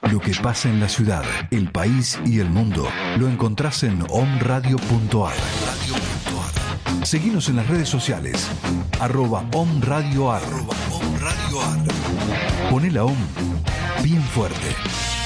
Lo que pasa en la ciudad, el país y el mundo lo encontrás en omradio.ar. Seguinos en las redes sociales, @omradioar. Poné la OM bien fuerte.